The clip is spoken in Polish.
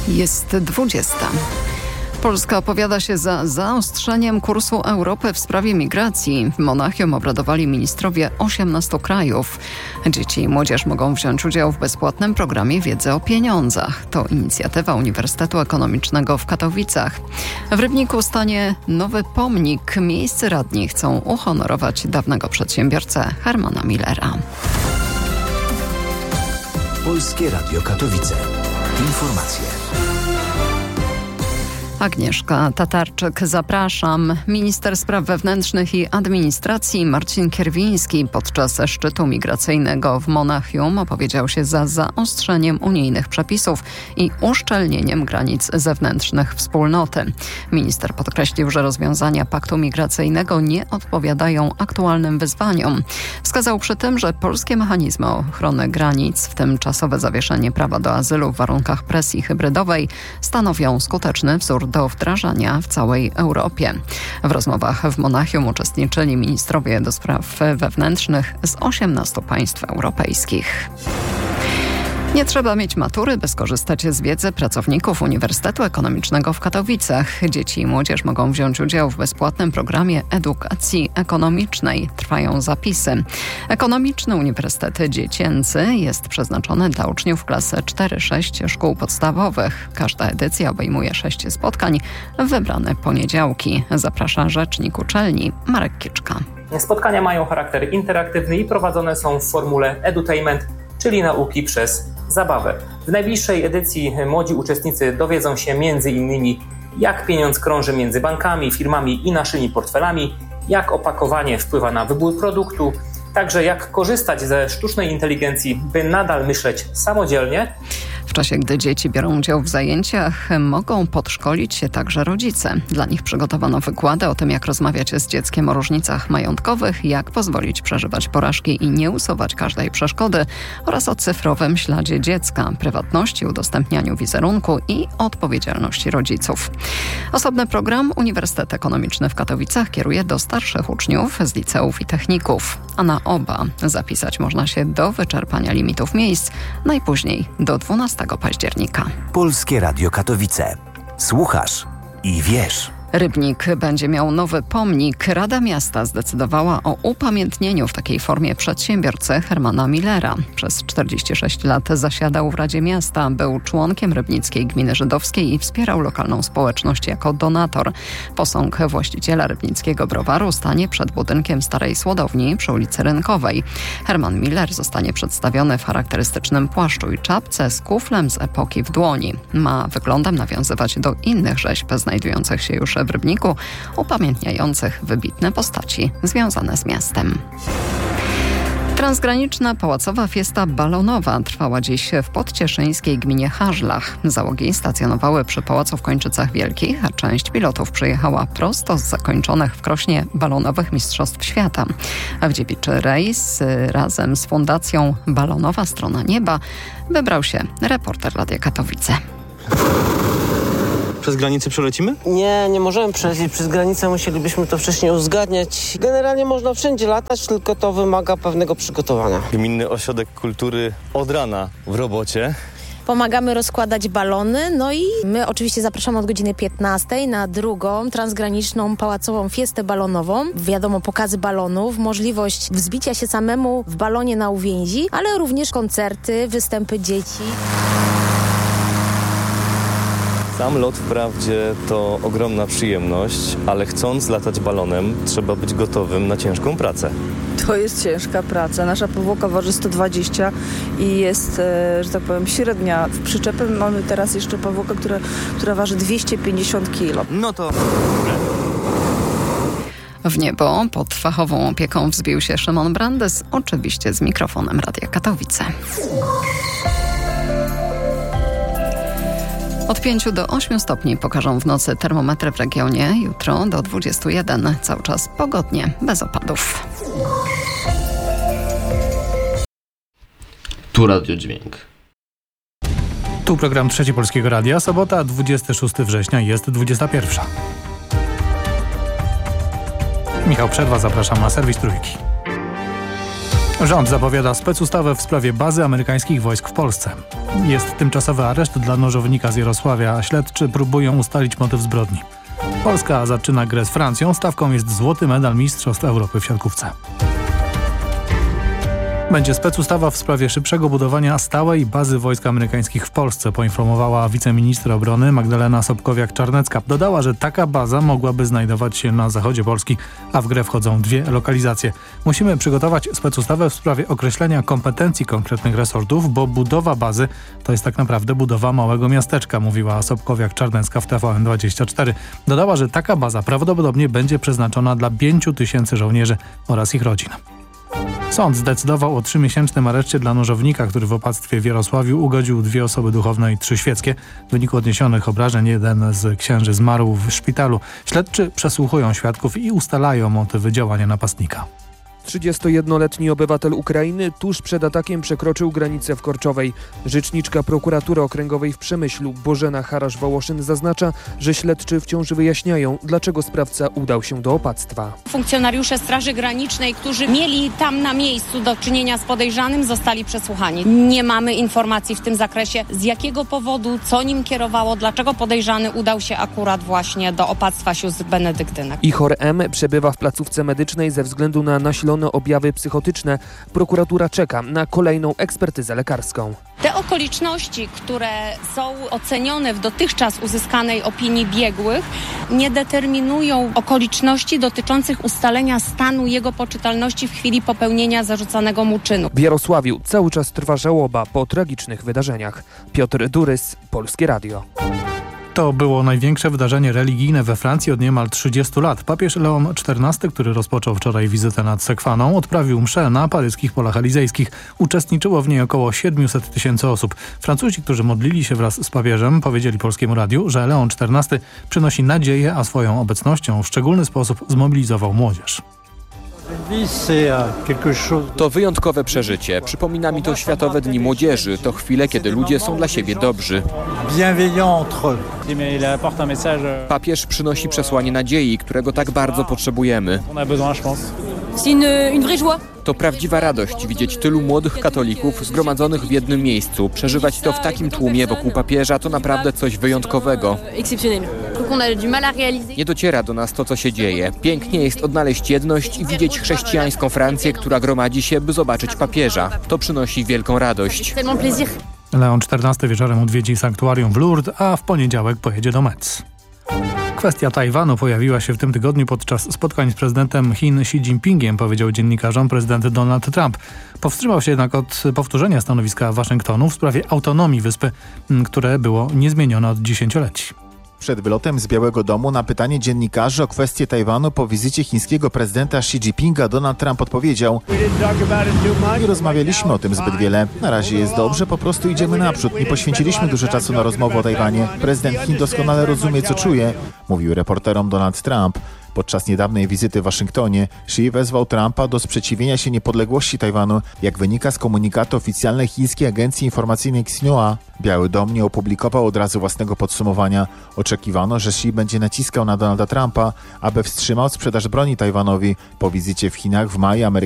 Jest 20. Polska opowiada się za zaostrzeniem kursu Europy w sprawie migracji. W Monachium obradowali ministrowie 18 krajów. Dzieci i młodzież mogą wziąć udział w bezpłatnym programie wiedzy o pieniądzach. To inicjatywa Uniwersytetu Ekonomicznego w Katowicach. W Rybniku stanie nowy pomnik. Miejscy radni chcą uhonorować dawnego przedsiębiorcę Hermana Millera. Polskie Radio Katowice. Informacje. Agnieszka Tatarczyk, zapraszam. Minister Spraw Wewnętrznych i Administracji Marcin Kierwiński podczas szczytu migracyjnego w Monachium opowiedział się za zaostrzeniem unijnych przepisów i uszczelnieniem granic zewnętrznych wspólnoty. Minister podkreślił, że rozwiązania paktu migracyjnego nie odpowiadają aktualnym wyzwaniom. Wskazał przy tym, że polskie mechanizmy ochrony granic, w tym czasowe zawieszenie prawa do azylu w warunkach presji hybrydowej, stanowią skuteczny wzór do wdrażania w całej Europie. W rozmowach w Monachium uczestniczyli ministrowie do spraw wewnętrznych z 18 państw europejskich. Nie trzeba mieć matury, by skorzystać z wiedzy pracowników Uniwersytetu Ekonomicznego w Katowicach. Dzieci i młodzież mogą wziąć udział w bezpłatnym programie edukacji ekonomicznej. Trwają zapisy. Ekonomiczny Uniwersytet Dziecięcy jest przeznaczony dla uczniów klas 4-6 szkół podstawowych. Każda edycja obejmuje 6 spotkań w wybrane poniedziałki. Zaprasza rzecznik uczelni Marek Kiczka. Spotkania mają charakter interaktywny i prowadzone są w formule edutainment, czyli nauki przez zabawę. W najbliższej edycji młodzi uczestnicy dowiedzą się m.in. jak pieniądz krąży między bankami, firmami i naszymi portfelami, jak opakowanie wpływa na wybór produktu, także jak korzystać ze sztucznej inteligencji, by nadal myśleć samodzielnie. W czasie, gdy dzieci biorą udział w zajęciach, mogą podszkolić się także rodzice. Dla nich przygotowano wykłady o tym, jak rozmawiać z dzieckiem o różnicach majątkowych, jak pozwolić przeżywać porażki i nie usuwać każdej przeszkody oraz o cyfrowym śladzie dziecka, prywatności, udostępnianiu wizerunku i odpowiedzialności rodziców. Osobny program Uniwersytet Ekonomiczny w Katowicach kieruje do starszych uczniów z liceów i techników, a na oba zapisać można się do wyczerpania limitów miejsc, najpóźniej do 12 października. Polskie Radio Katowice. Słuchasz i wiesz. Rybnik będzie miał nowy pomnik. Rada Miasta zdecydowała o upamiętnieniu w takiej formie przedsiębiorcy Hermana Millera. Przez 46 lat zasiadał w Radzie Miasta, był członkiem Rybnickiej Gminy Żydowskiej i wspierał lokalną społeczność jako donator. Posąg właściciela rybnickiego browaru stanie przed budynkiem Starej Słodowni przy ulicy Rynkowej. Herman Miller zostanie przedstawiony w charakterystycznym płaszczu i czapce z kuflem z epoki w dłoni. Ma wyglądem nawiązywać do innych rzeźb znajdujących się już w Rybniku, upamiętniających wybitne postaci związane z miastem. Transgraniczna pałacowa fiesta balonowa trwała dziś w podcieszyńskiej gminie Harzlach. Załogi stacjonowały przy pałacu w Kończycach Wielkich, a część pilotów przyjechała prosto z zakończonych w Krośnie balonowych Mistrzostw Świata. A w dziewiczy rejs razem z Fundacją Balonowa Strona Nieba wybrał się reporter Radia Katowice. Przez granicę przelecimy? Nie możemy przelecieć przez granicę, musielibyśmy to wcześniej uzgadniać. Generalnie można wszędzie latać, tylko to wymaga pewnego przygotowania. Gminny Ośrodek Kultury od rana w robocie. Pomagamy rozkładać balony, no i my oczywiście zapraszamy od godziny 15 na drugą transgraniczną pałacową fiestę balonową. Wiadomo, pokazy balonów, możliwość wzbicia się samemu w balonie na uwięzi, ale również koncerty, występy dzieci. Sam lot wprawdzie to ogromna przyjemność, ale chcąc latać balonem, trzeba być gotowym na ciężką pracę. To jest ciężka praca. Nasza powłoka waży 120 i jest, że tak powiem, średnia. W przyczepie mamy teraz jeszcze powłokę, która waży 250 kg. No to... W niebo pod fachową opieką wzbił się Szymon Brandes, oczywiście z mikrofonem Radia Katowice. Od 5 do 8 stopni pokażą w nocy termometry w regionie. Jutro do 21. Cały czas pogodnie, bez opadów. Tu Radio Dźwięk. Tu program Trzeci Polskiego Radia. Sobota, 26 września, jest 21. Michał Przerwa, zapraszam na serwis Trójki. Rząd zapowiada specustawę w sprawie bazy amerykańskich wojsk w Polsce. Jest tymczasowy areszt dla nożownika z Jarosławia, a śledczy próbują ustalić motyw zbrodni. Polska zaczyna grę z Francją. Stawką jest złoty medal Mistrzostw Europy w siatkówce. Będzie specustawa w sprawie szybszego budowania stałej bazy wojsk amerykańskich w Polsce, poinformowała wiceminister obrony Magdalena Sobkowiak-Czarnecka. Dodała, że taka baza mogłaby znajdować się na zachodzie Polski, a w grę wchodzą 2 lokalizacje. Musimy przygotować specustawę w sprawie określenia kompetencji konkretnych resortów, bo budowa bazy to jest tak naprawdę budowa małego miasteczka, mówiła Sobkowiak-Czarnecka w TVN24. Dodała, że taka baza prawdopodobnie będzie przeznaczona dla 5 000 żołnierzy oraz ich rodzin. Sąd zdecydował o 3-miesięcznym areszcie dla nożownika, który w opactwie w Jarosławiu ugodził 2 osoby duchowne i 3 świeckie. W wyniku odniesionych obrażeń jeden z księży zmarł w szpitalu. Śledczy przesłuchują świadków i ustalają motywy działania napastnika. 31-letni obywatel Ukrainy tuż przed atakiem przekroczył granicę w Korczowej. Rzeczniczka prokuratury okręgowej w Przemyślu Bożena Harasz-Wołoszyn zaznacza, że śledczy wciąż wyjaśniają, dlaczego sprawca udał się do opactwa. Funkcjonariusze Straży Granicznej, którzy mieli tam na miejscu do czynienia z podejrzanym, zostali przesłuchani. Nie mamy informacji w tym zakresie, z jakiego powodu, co nim kierowało, dlaczego podejrzany udał się akurat właśnie do opactwa sióstr benedyktynek. Ichor M. przebywa w placówce medycznej ze względu na nasilone objawy psychotyczne. Prokuratura czeka na kolejną ekspertyzę lekarską. Te okoliczności, które są ocenione w dotychczas uzyskanej opinii biegłych, nie determinują okoliczności dotyczących ustalenia stanu jego poczytalności w chwili popełnienia zarzucanego mu czynu. W Jarosławiu cały czas trwa żałoba po tragicznych wydarzeniach. Piotr Durys, Polskie Radio. To było największe wydarzenie religijne we Francji od niemal 30 lat. Papież Leon XIV, który rozpoczął wczoraj wizytę nad Sekwaną, odprawił mszę na paryskich polach elizejskich. Uczestniczyło w niej około 700 000 osób. Francuzi, którzy modlili się wraz z papieżem, powiedzieli Polskiemu Radiu, że Leon XIV przynosi nadzieję, a swoją obecnością w szczególny sposób zmobilizował młodzież. To wyjątkowe przeżycie. Przypomina mi to Światowe Dni Młodzieży. To chwile, kiedy ludzie są dla siebie dobrzy. Papież przynosi przesłanie nadziei, którego tak bardzo potrzebujemy. To prawdziwa radość widzieć tylu młodych katolików zgromadzonych w jednym miejscu. Przeżywać to w takim tłumie wokół papieża to naprawdę coś wyjątkowego. Nie dociera do nas to, co się dzieje. Pięknie jest odnaleźć jedność i widzieć chrześcijańską Francję, która gromadzi się, by zobaczyć papieża. To przynosi wielką radość. Leon XIV wieczorem odwiedzi sanktuarium w Lourdes, a w poniedziałek pojedzie do Metz. Kwestia Tajwanu pojawiła się w tym tygodniu podczas spotkań z prezydentem Chin Xi Jinpingiem, powiedział dziennikarzom prezydent Donald Trump. Powstrzymał się jednak od powtórzenia stanowiska Waszyngtonu w sprawie autonomii wyspy, które było niezmienione od dziesięcioleci. Przed wylotem z Białego Domu na pytanie dziennikarzy o kwestię Tajwanu po wizycie chińskiego prezydenta Xi Jinpinga Donald Trump odpowiedział: nie rozmawialiśmy o tym zbyt wiele. Na razie jest dobrze, po prostu idziemy naprzód. Nie poświęciliśmy dużo czasu na rozmowę o Tajwanie. Prezydent Chin doskonale rozumie, co czuje, mówił reporterom Donald Trump. Podczas niedawnej wizyty w Waszyngtonie Xi wezwał Trumpa do sprzeciwienia się niepodległości Tajwanu. Jak wynika z komunikatu oficjalnej chińskiej agencji informacyjnej Xinhua, Biały Dom nie opublikował od razu własnego podsumowania. Oczekiwano, że Xi będzie naciskał na Donalda Trumpa, aby wstrzymał sprzedaż broni Tajwanowi. Po wizycie w Chinach w maju